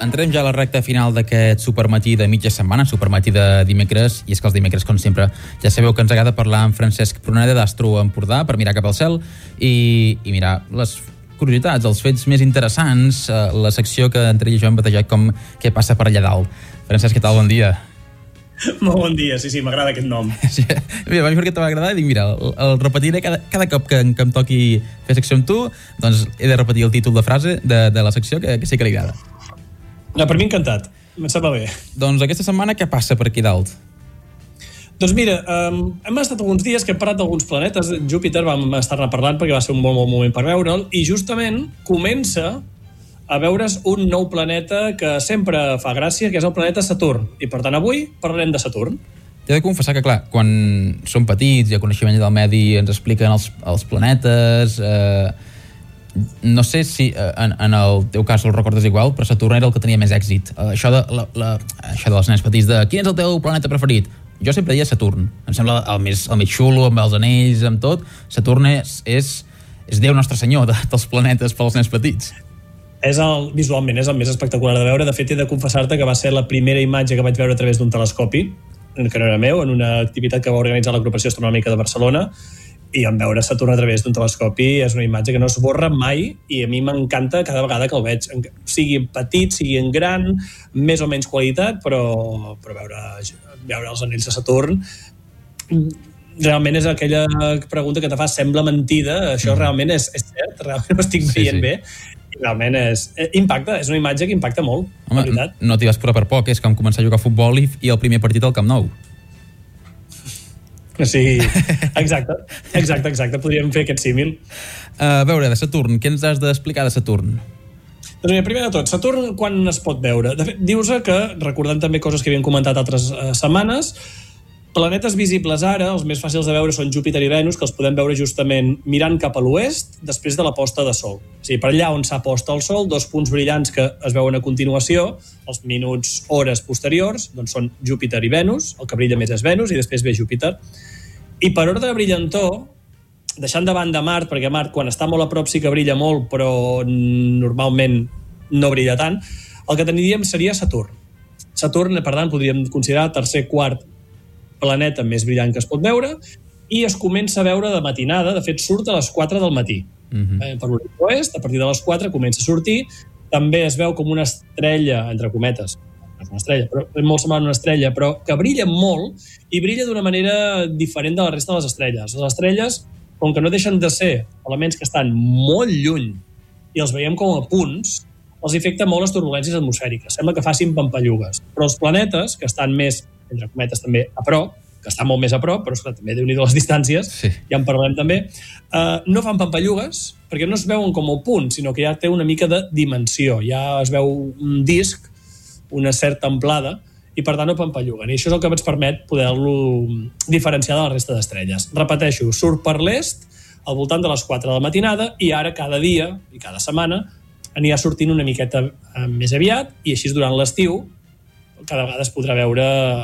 entrem ja a la recta final d'aquest supermatí de mitja setmana, supermatí de dimecres, i és que els dimecres, com sempre, ja sabeu que ens agrada parlar amb Francesc Pruneda d'Astro Empordà per mirar cap al cel i mirar les curiositats, els fets més interessants, la secció que entre ell i jo hem batejat com què passa per allà dalt. Francesc, què tal? Bon dia. Molt bon dia, sí, m'agrada aquest nom. Sí, mira, vaig veure que t'va agradar i dic, mira, el repetiré cada cop que em toqui fer secció amb tu, doncs he de repetir el títol de frase de la secció que sí que li agrada. No, per mi encantat, em sembla bé. Doncs aquesta setmana què passa per aquí dalt? Doncs mira, hem estat alguns dies que hem parlat d'alguns planetes. Júpiter vam estar-ne parlant perquè va ser un molt bon moment per veure'l, i justament comença a veure's un nou planeta que sempre fa gràcia, que és el planeta Saturn. I per tant avui parlarem de Saturn. T'he de confessar que, clar, quan som petits i a coneixement del medi ens expliquen els planetes, no sé si en el teu cas el recordes igual, però Saturn era el que tenia més èxit. Això dels nens petits de quin és el teu planeta preferit? Jo sempre deia Saturn. Em sembla el més xulo, amb els anells, amb tot. Saturn és Déu Nostre Senyor dels planetes pels nens petits. Visualment és el més espectacular de veure. De fet, he de confessar-te que va ser la primera imatge que vaig veure a través d'un telescopi, que no era meu, en una activitat que va organitzar l'Agrupació Astronòmica de Barcelona, i en veure Saturn a través d'un telescopi és una imatge que no esborra mai, i a mi m'encanta cada vegada que el veig, sigui petit, sigui en gran, més o menys qualitat, però veure els anells de Saturn realment és aquella pregunta que te fa, sembla mentida, això realment és cert, realment ho estic veient bé, i realment impacta, és una imatge que impacta molt. Home, no t'hi vas posar per poc, és com començar a jugar a futbol i el primer partit al Camp Nou. Sí, exacte, podríem fer aquest símil. A veure, de Saturn, què ens has d'explicar de Saturn? Doncs mira, primer de tot, Saturn quan es pot veure? De fet, dius que, recordant també coses que havíem comentat altres setmanes, planetes visibles ara, els més fàcils de veure són Júpiter i Venus, que els podem veure justament mirant cap a l'oest després de la posta de sol. O sigui, per allà on s'ha posta el sol, dos punts brillants que es veuen a continuació, els minuts, hores posteriors, doncs són Júpiter i Venus, el que brilla més és Venus i després ve Júpiter. I per ordre de brillantor, deixant de banda Mart, perquè Mart quan està molt a prop sí que brilla molt, però normalment no brilla tant, el que tindríem seria Saturn. Saturn, per tant, podríem considerar tercer, quart planeta més brillant que es pot veure, i es comença a veure de matinada. De fet, surt a les 4 del matí. Per l'oest, a partir de les 4 comença a sortir. També es veu com una estrella, entre cometes, no és una estrella, però és molt semblant a una estrella, però que brilla molt, i brilla d'una manera diferent de la resta de les estrelles. Les estrelles, com que no deixen de ser elements que estan molt lluny i els veiem com a punts, els afecta molt les turbulències atmosfèriques. Sembla que facin pampallugues. Però els planetes, que estan més, entre cometes, també a prop, que estan molt més a prop, però esclar, també déu-n'hi-do les distàncies, sí. Ja en parlem també, no fan pampallugues, perquè no es veuen com a punt, sinó que ja té una mica de dimensió, ja es veu un disc, una certa amplada, i per tant no pampalluguen. I això és el que ens permet poder-lo diferenciar de la resta d'estrelles. Repeteixo, surt per l'est, al voltant de les 4 de la matinada, i ara cada dia i cada setmana anirà sortint una miqueta més aviat, i així durant l'estiu cada vegada es podrà veure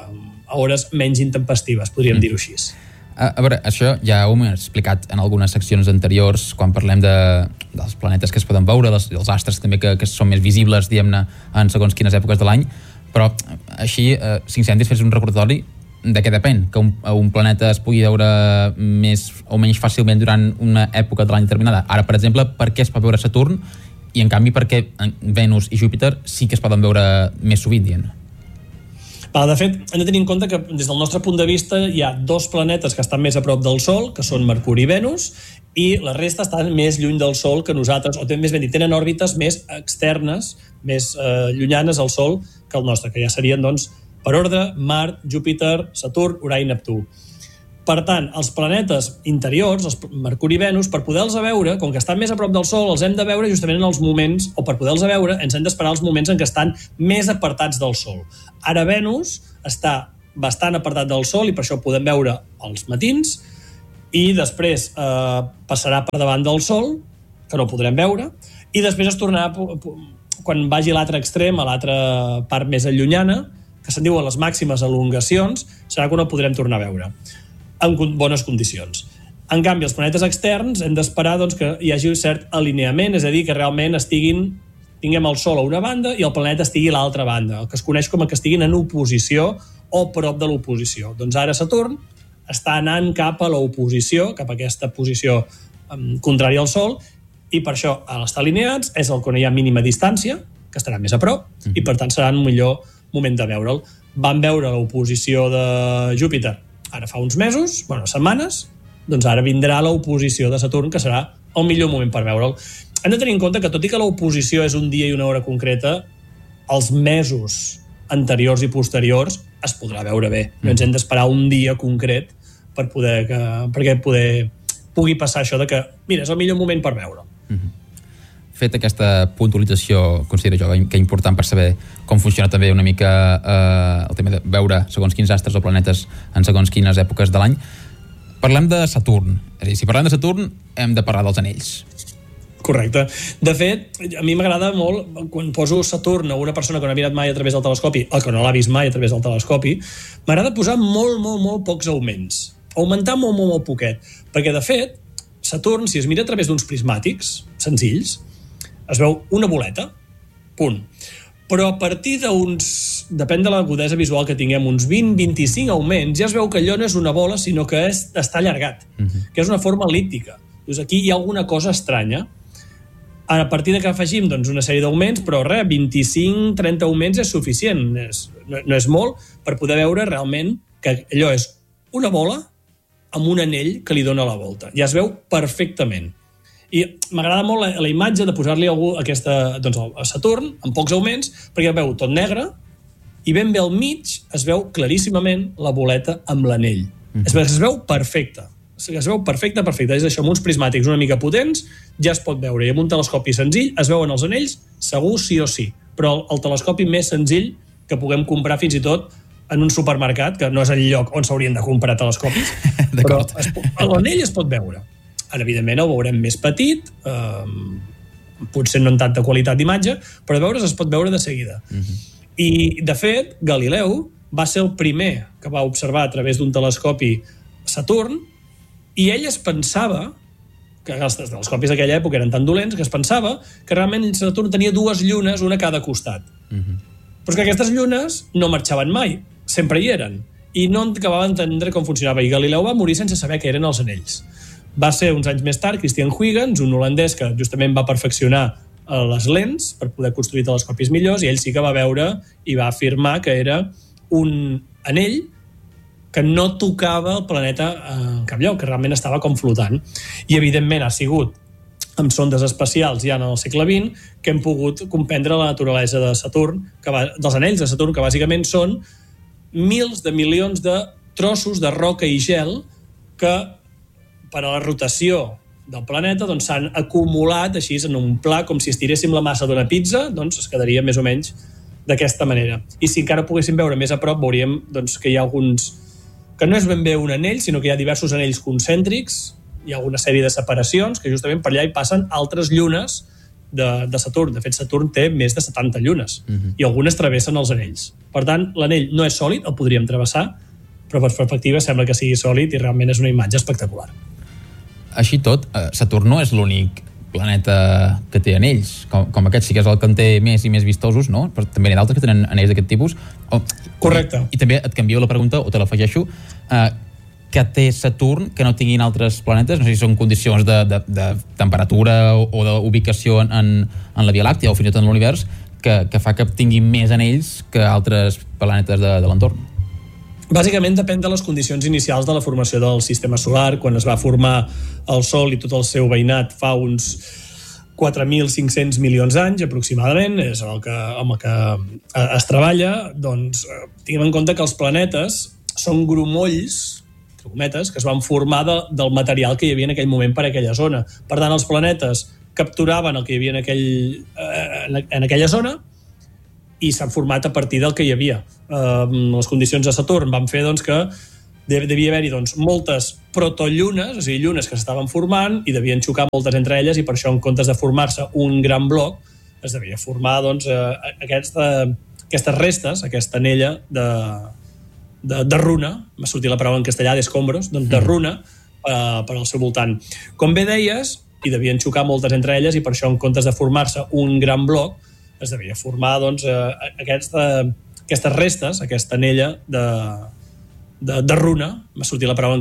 a hores menys intempestives, podríem dir-ho així. A veure, això ja ho hem explicat en algunes seccions anteriors, quan parlem dels planetes que es poden veure, dels astres també que són més visibles, diguem-ne, en segons quines èpoques de l'any, però així, 5 cèntims, fes un recordatori de què depèn, que un planeta es pugui veure més o menys fàcilment durant una època de l'any determinada. Ara, per exemple, per què es pot veure Saturn i, en canvi, per què Venus i Júpiter sí que es poden veure més sovint, diguem-ne? De fet, hem de tenir en compte que des del nostre punt de vista hi ha dos planetes que estan més a prop del Sol, que són Mercuri i Venus, i la resta estan més lluny del Sol que nosaltres, o més ben dit, tenen òrbites més externes, més llunyanes al Sol que el nostre, que ja serien, doncs, per ordre, Mart, Júpiter, Saturn, Urà i Neptú. Per tant, els planetes interiors, els Mercuri i Venus, per poder-los veure, com que estan més a prop del Sol, els hem de veure justament en els moments, o per poder-los veure, ens hem d'esperar els moments en què estan més apartats del Sol. Ara Venus està bastant apartat del Sol i per això podem veure els matins, i després passarà per davant del Sol, que no podrem veure, i després es tornarà, quan vagi a l'altre extrem, a l'altra part més allunyana, que se'n diuen les màximes elongacions, serà quan el podrem tornar a veure en bones condicions. En canvi, els planetes externs hem d'esperar, doncs, que hi hagi un cert alineament, és a dir, que realment estiguin tinguem el Sol a una banda i el planeta estigui a l'altra banda, el que es coneix com que estiguin en oposició o prop de l'oposició. Doncs ara Saturn està anant cap a l'oposició, cap a aquesta posició contrària al Sol, i per això, al estar alineats, és el que hi ha mínima distància, que estarà més a prop, i per tant serà un millor moment de veure'l. Vam veure l'oposició de Júpiter ara fa uns mesos, setmanes, doncs ara vindrà l'oposició de Saturn, que serà el millor moment per veure'l. Hem de tenir en compte que, tot i que l'oposició és un dia i una hora concreta, els mesos anteriors i posteriors es podrà veure bé. No ens hem d'esperar un dia concret perquè pugui passar això de que, mira, és el millor moment per veure'l. Fet aquesta puntualització, considero jo que important per saber com funciona també una mica el tema de veure segons quins astres o planetes en segons quines èpoques de l'any. Parlem de Saturn. És a dir, si parlem de Saturn, hem de parlar dels anells. Correcte. De fet, a mi m'agrada molt, quan poso Saturn a una persona que no ha mirat mai a través del telescopi, o que no l'ha vist mai a través del telescopi, m'agrada posar molt pocs augments. Augmentar molt poquet. Perquè, de fet, Saturn, si es mira a través d'uns prismàtics senzills, es veu una boleta, punt. Però a partir d'uns, depèn de l'agudesa visual que tinguem, uns 20-25 augments, ja es veu que allò no és una bola, sinó que està allargat, que és una forma elíptica. Doncs aquí hi ha alguna cosa estranya. A partir de que afegim una sèrie d'augments, però 25-30 augments és suficient, no és molt, per poder veure realment que allò és una bola amb un anell que li dona la volta. Ja es veu perfectament. I m'agrada molt la imatge de posar-li a Saturn amb pocs augments, perquè veu tot negre i ben bé al mig es veu claríssimament la boleta amb l'anell. Es veu perfecte. Es veu perfecte. És això, amb uns prismàtics una mica potents ja es pot veure, i amb un telescopi senzill es veuen els anells segur sí o sí, però el telescopi més senzill que puguem comprar fins i tot en un supermercat, que no és el lloc on s'haurien de comprar telescopis, però l'anell es pot veure. Ara, evidentment, el veurem més petit, potser no en tanta qualitat d'imatge, però de veure's es pot veure de seguida. I, de fet, Galileu va ser el primer que va observar a través d'un telescopi Saturn, i ell es pensava, que els telescopis d'aquella època eren tan dolents, que es pensava que realment Saturn tenia dues llunes, una a cada costat. Però és que aquestes llunes no marxaven mai, sempre hi eren, i no acabaven d'entendre com funcionava, i Galileu va morir sense saber què eren els anells. Va ser uns anys més tard Christian Huygens, un holandès que justament va perfeccionar les lents per poder construir telescopis millors, i ell sí que va veure i va afirmar que era un anell que no tocava el planeta en cap lloc, que realment estava com flotant. I evidentment ha sigut amb sondes espacials ja en el segle XX que hem pogut comprendre la naturalesa de Saturn, dels anells de Saturn, que bàsicament són mils de milions de trossos de roca i gel que per a la rotació del planeta s'han acumulat així en un pla, com si estiréssim la massa d'una pizza, es quedaria més o menys d'aquesta manera. I si encara poguéssim veure més a prop, veuríem que hi ha alguns, que no és ben bé un anell, sinó que hi ha diversos anells concèntrics, hi ha una sèrie de separacions, que justament per allà hi passen altres llunes de Saturn. De fet, Saturn té més de 70 llunes, i algunes travessen els anells. Per tant, l'anell no és sòlid, el podríem travessar, però per perspectiva sembla que sigui sòlid i realment és una imatge espectacular. Així tot, Saturn no és l'únic planeta que té anells, com aquest sí que és el que en té més i més vistosos, no? Però també hi ha d'altres que tenen anells d'aquest tipus. Correcte. I també et canvio la pregunta, o te l'afegeixo, que té Saturn que no tinguin altres planetes? No sé si són condicions de temperatura o d'ubicació en la Via Làctia o fins i tot en l'univers que fa que tinguin més anells que altres planetes de l'entorn. Bàsicament depèn de les condicions inicials de la formació del sistema solar. Quan es va formar el Sol i tot el seu veïnat fa uns 4.500 milions d'anys aproximadament, és amb el que es treballa, tinguem en compte que els planetes són grumolls, que es van formar del material que hi havia en aquell moment per a aquella zona. Per tant, els planetes capturaven el que hi havia en aquella zona i s'han format a partir del que hi havia. Les condicions de Saturn van fer que devia haver-hi moltes protollunes, és a dir, llunes que s'estaven formant i devien xocar moltes entre elles, i per això, en comptes de formar-se un gran bloc, es devia formar aquestes restes, aquesta anella de runa, m'ha sortit la paraula en castellà, d'escombros, de runa per al seu voltant. Com bé deies, i devien xocar moltes entre elles, i per això, en comptes de formar-se un gran bloc, es devia formar doncs, aquestes restes, aquesta anella de runa, m'ha sortit la paraula